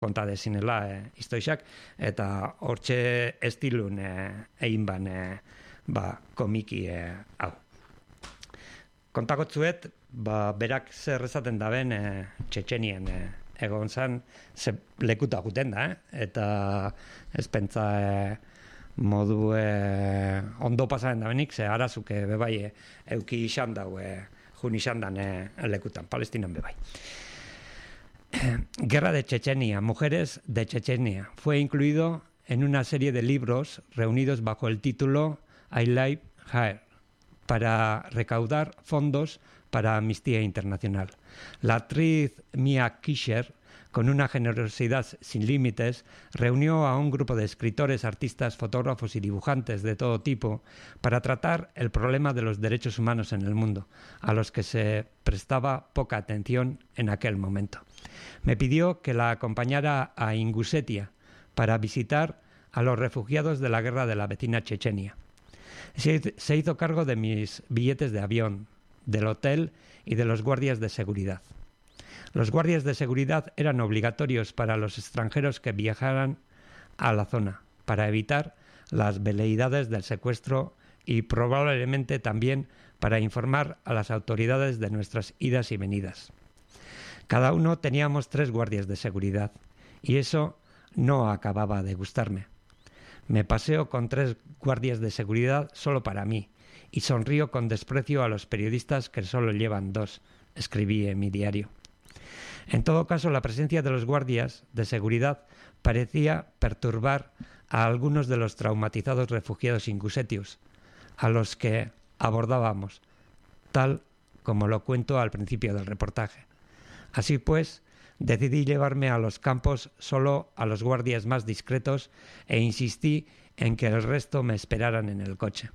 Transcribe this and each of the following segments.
konta dezinela historiak, eta hortxe estilun egin ban komiki hau. Kontakotzuet, berak zer esaten daben Txetxenien egon zan, ze lekuta guten da, eta ez pentsa modu ondo pasaren da benik, ze arazuke bebai euki izan dau, jun izan dan lekutan, Palestinan bebai. Guerra de Chechenia, Mujeres de Chechenia, fue incluido en una serie de libros reunidos bajo el título I Live Here, para recaudar fondos para Amnistía Internacional. La actriz Mia Kisher, con una generosidad sin límites, reunió a un grupo de escritores, artistas, fotógrafos y dibujantes de todo tipo para tratar el problema de los derechos humanos en el mundo, a los que se prestaba poca atención en aquel momento. Me pidió que la acompañara a Ingusetia para visitar a los refugiados de la guerra de la vecina Chechenia. Se hizo cargo de mis billetes de avión, del hotel y de los guardias de seguridad. Los guardias de seguridad eran obligatorios para los extranjeros que viajaran a la zona, para evitar las veleidades del secuestro y probablemente también para informar a las autoridades de nuestras idas y venidas. Cada uno teníamos 3 guardias de seguridad y eso no acababa de gustarme. Me paseo con 3 guardias de seguridad solo para mí y sonrío con desprecio a los periodistas que solo llevan 2, escribí en mi diario. En todo caso, la presencia de los guardias de seguridad parecía perturbar a algunos de los traumatizados refugiados ingusetios, a los que abordábamos, tal como lo cuento al principio del reportaje. Así pues, decidí llevarme a los campos solo a los guardias más discretos e insistí en que el resto me esperaran en el coche.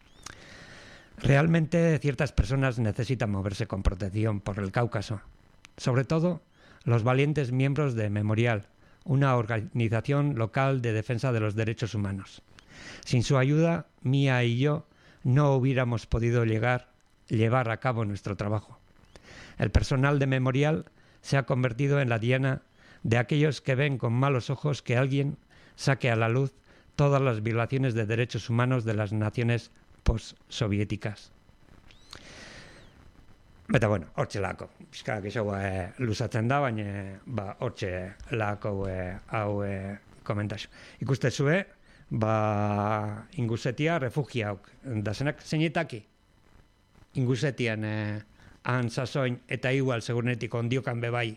Realmente ciertas personas necesitan moverse con protección por el Cáucaso, sobre todo los valientes miembros de Memorial, una organización local de defensa de los derechos humanos. Sin su ayuda, Mía y yo no hubiéramos podido llevar a cabo nuestro trabajo. El personal de Memorial se ha convertido en la diana de aquellos que ven con malos ojos que alguien saque a la luz todas las violaciones de derechos humanos de las naciones postsoviéticas. Eta bueno, hortxe lako. Bizkak izagoa luzatzen da, baina hortxe lako hau komentazio. Ikustezue, Ingusetia refugiauk dazenak zeinetaki. Ingusetian han sasoin eta igual segurenetik ondiokan bebai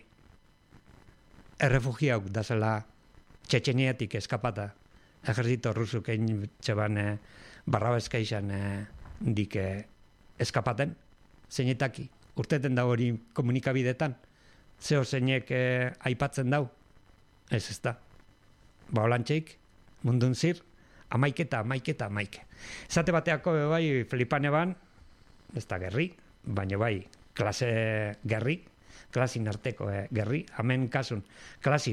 errefugiauk dazela Txetxeniatik eskapata ejerzito rusuk egin txeban barrabezka izan dik eskapaten zeinetaki. Urteten da hori komunikabidetan, zeo zeinek aipatzen dau, ez da. Olantxeik, mundun zir, amaike. Zate bateako bai Filipane ban, ez da gerri, baina bai klase gerri, klasin arteko gerri, hemen kasun, klasi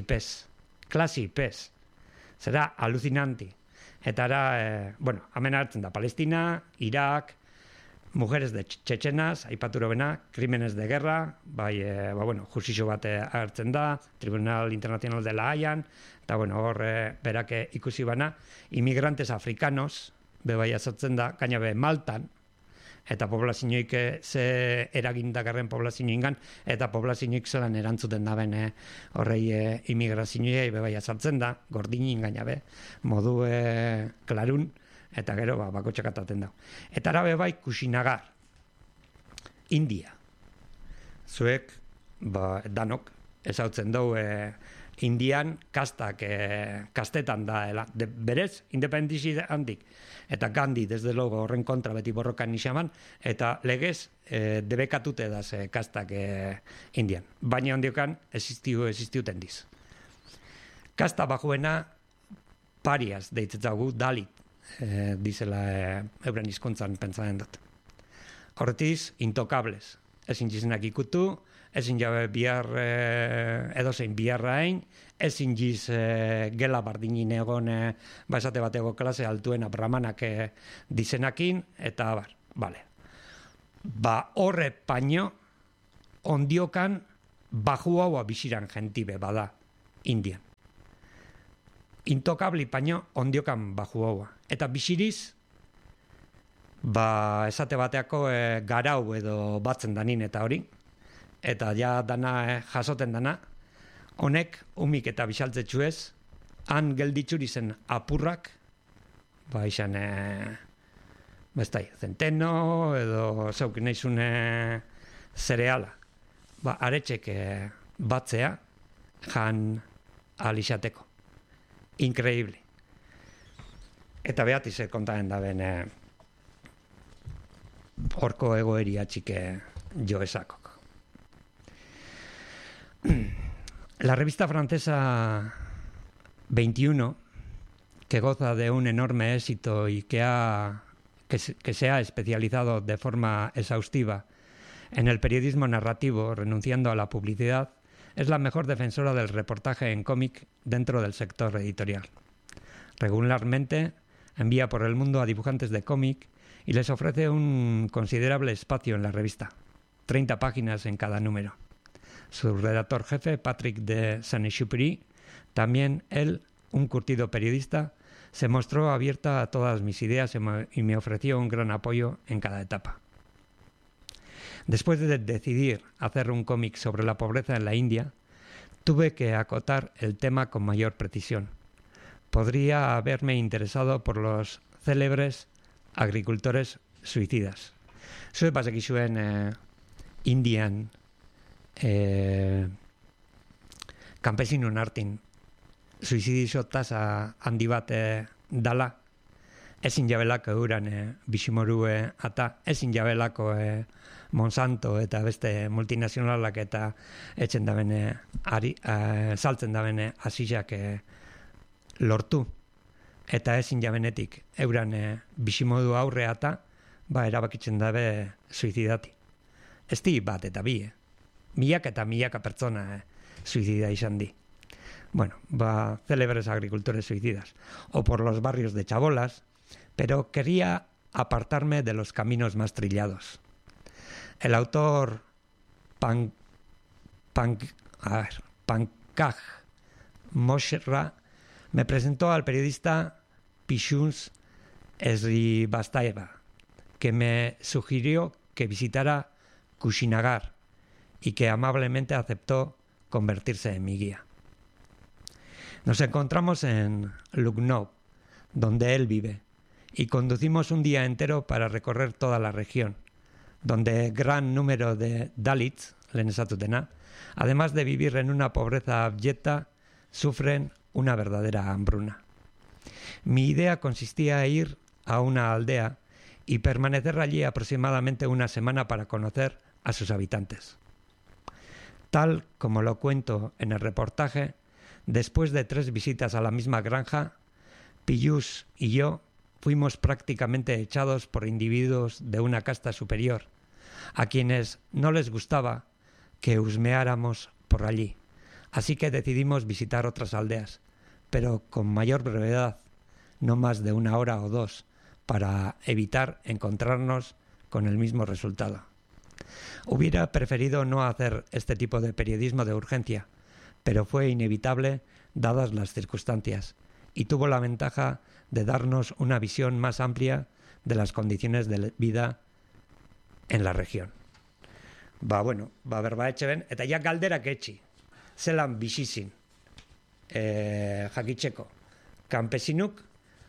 pez. Zera alucinanti. Eta ara, hemen hartzen da Palestina, Irak, Mujeres de Chechenas, aipaturo bena, Crímenes de Guerra, justizio bat hartzen da, Tribunal Internacional de la Hayan, eta hor berak ikusi bana, inmigrantes africanos, bebai azotzen da, gaina be Maltan, eta poblazioik ze eragindakarren poblazioingan, eta poblazioik zelan erantzuten daben horrei imigrazioei bebai azaltzen da, gordinin gaina be, modu klarun, eta gero bakotxak ataten da. Eta arabe bai kusinagar, India. Zuek, danok, ezautzen dugu Indian kastetan da, berez, independizi handik. Eta Gandhi, desde logo, horren kontra beti borrokan nixaman, eta legez debekatute daz kastak Indian. Baina ondiokan, existiuten diz. Kasta bajuena parias deitzetzagu, Dalit, dizela euren hizkuntzan pentsaren dut. Horretiz, intokables. Ezin jizenak ikutu, ezin jabe bihar edozein biharra hain, ezin jiz gela bardinin egon esate bateko klase altuena bramanak dizenakin, eta bale. Horre paino, ondiokan baju haua biziran jentibe bada Indian. intokabli paino ondiokan baju haua. Eta bisiriz, esate bateako garau edo batzen danin eta hori, eta ja dana jasoten dana, honek umik eta bisaltzetxuez, han gelditzuri zen apurrak, izan, zenteno, edo zeuk nahizune zereala. Aretxek batzea, jan alixateko. Increíble. Eta behatiz kontaren da ben horko egoeri atxike jo esakok. La revista francesa 21, que goza de un enorme éxito y que se ha especializado de forma exhaustiva en el periodismo narrativo, renunciando a la publicidad, es la mejor defensora del reportaje en cómic dentro del sector editorial. Regularmente envía por el mundo a dibujantes de cómic y les ofrece un considerable espacio en la revista, 30 páginas en cada número. Su redactor jefe, Patrick de Saint-Exupéry, también él, un curtido periodista, se mostró abierta a todas mis ideas y me ofreció un gran apoyo en cada etapa. Después de decidir hacer un cómic sobre la pobreza en la India, tuve que acotar el tema con mayor precisión. Podría haberme interesado por los célebres agricultores suicidas. Zue bazekizuen Indian kanpesinun artin suizidio tasa handi bat dala, ezin jabelako euran bizimorue ata, ezin jabelako Monsanto eta beste multinazionalak eta etxen dabene saltzen dabene hasizak lortu. Eta ezin jabenetik euran bizimodu aurre ata, erabakitzen dabe suizidati. Ez di bat eta bi, milaka eta milaka pertsona suizida izan di. Bueno, célebres agricultores suicidas. O por los barrios de chabolas, pero quería apartarme de los caminos más trillados. El autor Pankaj Moshra me presentó al periodista Pishus Srivastaeva, que me sugirió que visitara Kushinagar y que amablemente aceptó convertirse en mi guía. Nos encontramos en Lucknow, donde él vive, y conducimos un día entero para recorrer toda la región, donde gran número de Dalits, lenesatutena, además de vivir en una pobreza abyecta, sufren una verdadera hambruna. Mi idea consistía en ir a una aldea y permanecer allí aproximadamente una semana para conocer a sus habitantes. Tal como lo cuento en el reportaje, después de 3 visitas a la misma granja, Piyush y yo fuimos prácticamente echados por individuos de una casta superior, a quienes no les gustaba que husmeáramos por allí. Así que decidimos visitar otras aldeas, pero con mayor brevedad, no más de 1 hora o 2, para evitar encontrarnos con el mismo resultado. Hubiera preferido no hacer este tipo de periodismo de urgencia, pero fue inevitable dadas las circunstancias, y tuvo la ventaja de darnos una visión más amplia de las condiciones de vida en la región. Berba etxe ben, eta ja galderak etxi. Zelan bizizin jakitzeko. Kanpesinuk,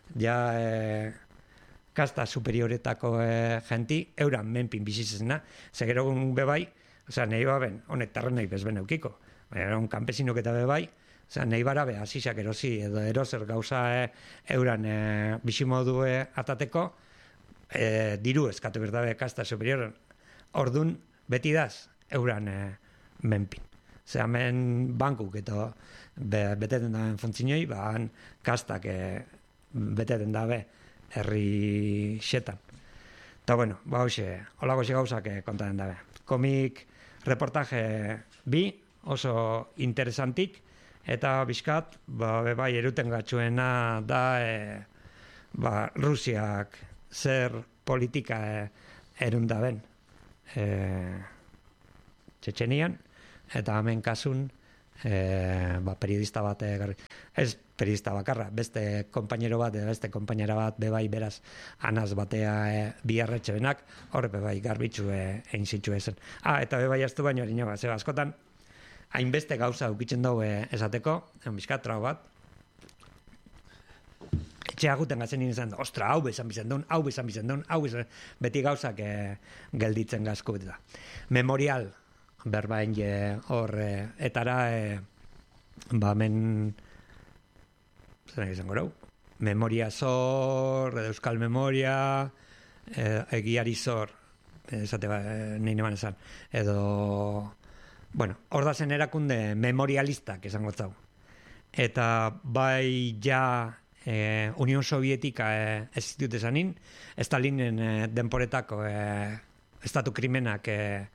ja kasta superioretako jenti, euran menpin bizizena, zegerogun bebai, nahi baben, honek tarren nahi bezben eukiko. Baina, kanpesinuk eta bebai, nahi barabe, asizak erosi, edo eroser gauza euran bizimodue atateko, diru eskatu berdabe kasta superioren. Ordun beti daz, euran menpin. Hemen bankuk eta beteten daben fontzinoi, han kastak beteten dabe herri xetan. Eta bueno, holako xe gauzak kontaten dabe. Komik reportaje bi, oso interesantik, eta bizkat, bai eruten gatzuena da Rusiak zer politika erundaben Txetxenian, eta hemen kasun periodista bat ez periodista bakarra, beste konpainero bat, beste konpainera bat bebai beraz anaz batea biarretxe benak, horre bebai garbitzu egin zitu ezen. Eta bebai astu baino erino bat, askotan hainbeste gauza ukitzen dugu esateko, bizkat trau bat, etxea guten gazen izan, ostra, hau bezan bizan duen, beti gauzak gelditzen gazko da. Memorial, berbain hor etara men zer izango rau memoria zor edo euskal memoria egiari zor esate neine ban esan edo hor da zen erakunde memorialistak esango zau eta bai ja Unión Sovietika ez ditut esanin Stalinen denporetako estatu krimenak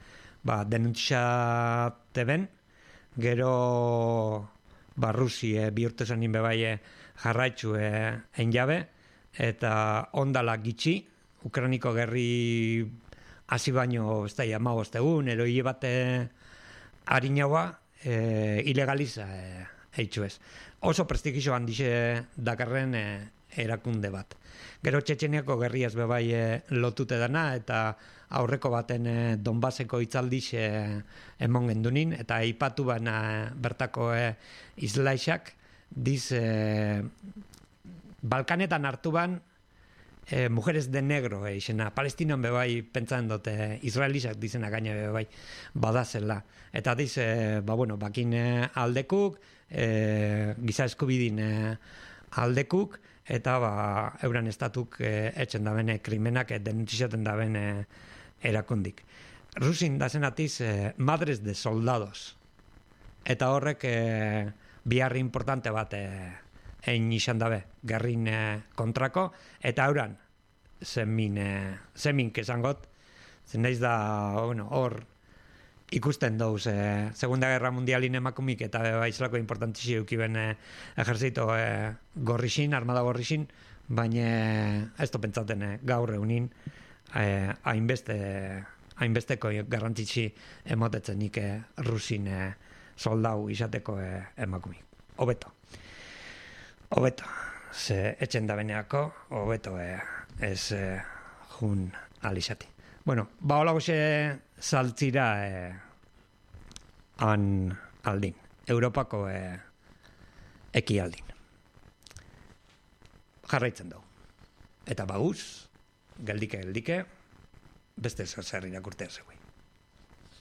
denuntxate ben, gero Rusi bihurtu zanin bebai jarraitzu egin jabe, eta ondala gitxi, Ukraniko gerri hasi baino, ez da, amagostegun, ero hile bate harinaua, ilegaliza eitzu ez. Oso prestigizio handixe dakarren erakunde bat. Gero Txetxeniako gerriaz bebai lotute dana, eta aurreko baten Donbaseko itzaldiz emon gendunin, eta aipatu bana bertako islaixak, diz Balkanetan hartu ban mujeres de negro izena, Palestinan bebai pentsan dute israelizak dizena gaina bebai badazela. Eta diz, bakin aldekuk, giza eskubidin aldekuk, eta euran estatuk etxen daben krimenak denuntzizaten daben erakundik. Rusin dazen atiz madres de soldados. Eta horrek biharri importante bat egin izan dabe, gerrin kontrako, eta euran zemin kesangot, zen naiz da hor ikusten dauz Segunda Guerra Mundialin emakumik eta baizlako importantizio eukiben ejerzito gorrixin, armada gorrixin, baina ez do pentsaten gaur eunin hainbesteko garrantzitsi emotetzenik Rusin soldau izateko emakumik. Hobeto, ze etxen da beneako, hobeto ez jun alizati. Hola goxe saltzira han aldin, Europako eki aldin. Jarraitzen dugu. Eta baguz, geldike, beste zer irakurtea zegoen.